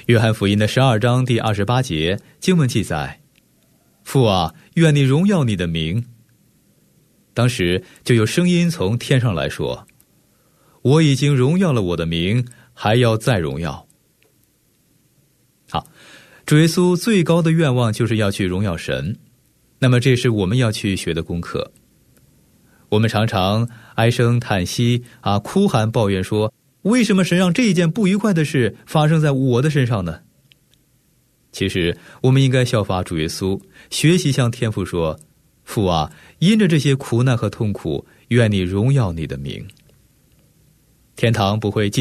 约翰福音的12章第28节经文记载，父啊，愿你荣耀你的名。当时就有声音从天上来说，我已经荣耀了我的名，还要再荣耀。好，主耶稣最高的愿望就是要去荣耀神，那么这是我们要去学的功课。我们常常唉声叹息哭喊抱怨说，为什么神让这一件不愉快的事发生在我的身上呢？其实我们应该效法主耶稣，学习向天父说，父啊，因着这些苦难和痛苦，愿你荣耀你的名。天堂不会